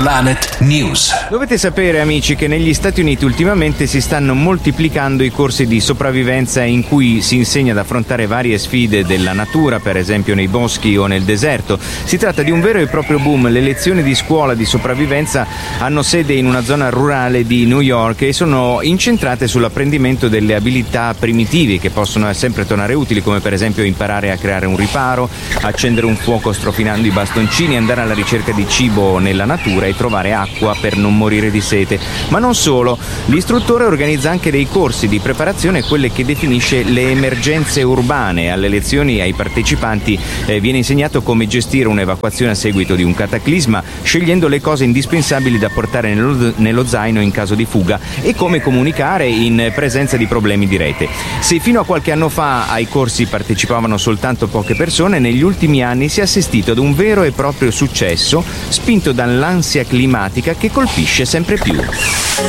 Planet News. Dovete sapere, amici, che negli Stati Uniti ultimamente si stanno moltiplicando i corsi di sopravvivenza in cui si insegna ad affrontare varie sfide della natura, per esempio nei boschi o nel deserto. Si tratta di un vero e proprio boom. Le lezioni di scuola di sopravvivenza hanno sede in una zona rurale di New York e sono incentrate sull'apprendimento delle abilità primitive che possono sempre tornare utili, come per esempio imparare a creare un riparo, accendere un fuoco strofinando i bastoncini, andare alla ricerca di cibo nella natura e trovare acqua per non morire di sete. Ma non solo, l'istruttore organizza anche dei corsi di preparazione a quelle che definisce le emergenze urbane. Alle lezioni ai partecipanti viene insegnato come gestire un'evacuazione a seguito di un cataclisma, scegliendo le cose indispensabili da portare nello zaino in caso di fuga e come comunicare in presenza di problemi di rete. Se fino a qualche anno fa ai corsi partecipavano soltanto poche persone, negli ultimi anni si è assistito ad un vero e proprio successo, spinto dall'ansia climatica che colpisce sempre più.